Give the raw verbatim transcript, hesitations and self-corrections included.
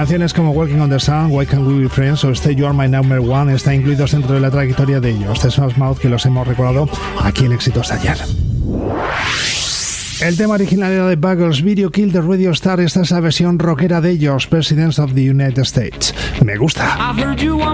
Canciones como Walking on the Sun, Why Can't We Be Friends o Stay You Are My Number One están incluidos dentro de la trayectoria de ellos, de Smash Mouth, que los hemos recordado aquí en Éxitos de Ayer. El tema original era de Buggles, Video Kill the Radio Star. Esta es la versión rockera de ellos, Presidents of the United States. Me gusta.